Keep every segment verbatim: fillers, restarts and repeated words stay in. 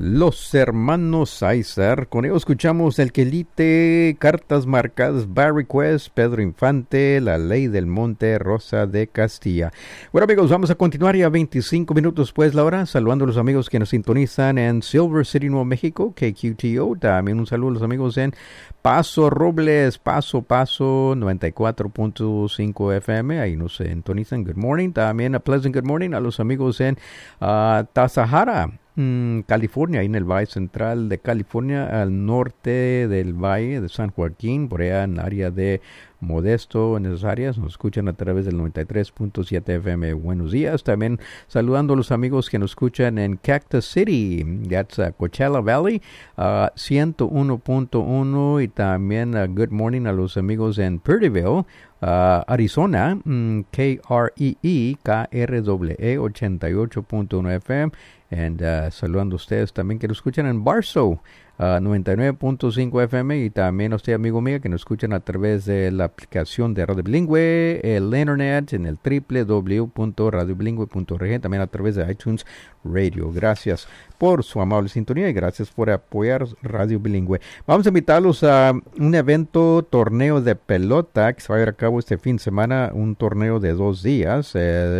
Los hermanos César. Con ellos escuchamos El Quelite, Cartas Marcadas, Barry Quest, Pedro Infante, La Ley del Monte, Rosa de Castilla. Bueno, amigos, vamos a continuar ya veinticinco minutos pues la hora, saludando a los amigos que nos sintonizan en Silver City, Nuevo México, K Q T O. También un saludo a los amigos en Paso Robles, Paso Paso, noventa y cuatro punto cinco F M, ahí nos sintonizan. Good morning. También a Pleasant good morning a los amigos en uh, Tazahara, Mm, California, ahí en el Valle Central de California, al norte del Valle de San Joaquín, por allá en el área de Modesto, en esas áreas, nos escuchan a través del noventa y tres punto siete F M. Buenos días. También saludando a los amigos que nos escuchan en Cactus City, that's uh, Coachella Valley, uh, ciento uno punto uno, y también uh, good morning a los amigos en Purdyville, Uh, Arizona, mm, K R E E, K R W E, ochenta y ocho punto uno F M. And uh, saludando a ustedes también que nos escuchan en Barstow, uh, noventa y nueve punto cinco F M. Y también a usted, amigo mío, que nos escuchan a través de la aplicación de Radio Bilingüe, el internet, en el doble u doble u doble u punto radio bilingüe punto org, también a través de iTunes Radio. Gracias por su amable sintonía y gracias por apoyar Radio Bilingüe. Vamos a invitarlos a un evento, torneo de pelota, que se va a llevar a cabo este fin de semana, un torneo de dos días. Eh,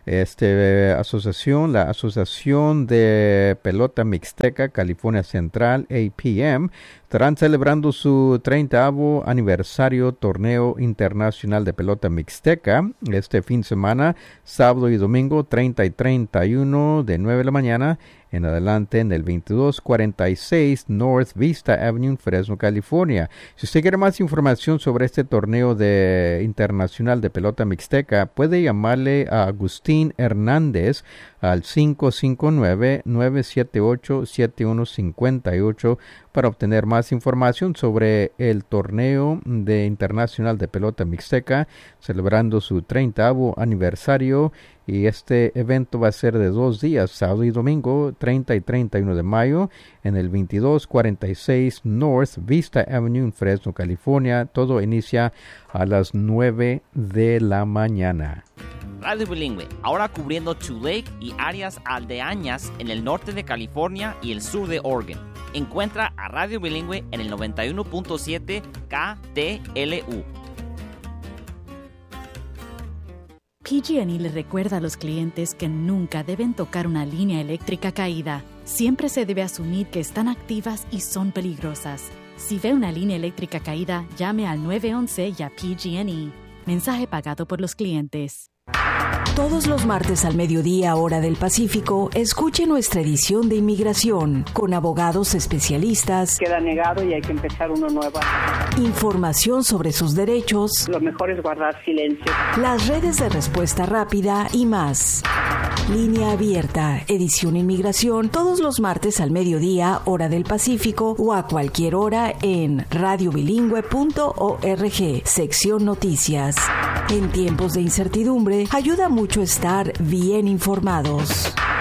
este asociación, la Asociación de Pelota Mixteca California Central, A P M, estarán celebrando su treintaavo aniversario torneo internacional de pelota mixteca este fin de semana, sábado y domingo, treinta y treinta y uno, de nueve de la mañana en adelante, en el veintidós cuarenta y seis North Vista Avenue, Fresno, California. Si usted quiere más información sobre este torneo de internacional de pelota mixteca, puede llamarle a Agustín Hernández al cinco cinco nueve, nueve siete ocho, siete uno cinco ocho para obtener más información sobre el torneo de internacional de pelota mixteca, celebrando su treintaavo aniversario. Y este evento va a ser de dos días, sábado y domingo, treinta y treinta y uno de mayo, en el veintidós cuarenta y seis North Vista Avenue, en Fresno, California. Todo inicia a las nueve de la mañana. Radio Bilingüe, ahora cubriendo Tulare y áreas aldeañas en el norte de California y el sur de Oregon. Encuentra a Radio Bilingüe en el noventa y uno punto siete K T L U. P G and E le recuerda a los clientes que nunca deben tocar una línea eléctrica caída. Siempre se debe asumir que están activas y son peligrosas. Si ve una línea eléctrica caída, llame al nueve once y a P G and E. Mensaje pagado por los clientes. Todos los martes al mediodía, hora del Pacífico, escuche nuestra edición de Inmigración con abogados especialistas. Queda negado y hay que empezar uno nuevo. Información sobre sus derechos. Lo mejor es guardar silencio. Las redes de respuesta rápida y más. Línea abierta, edición Inmigración, todos los martes al mediodía, hora del Pacífico, o a cualquier hora en radio bilingüe punto org, sección Noticias. En tiempos de incertidumbre, ayuda mucho estar bien informados.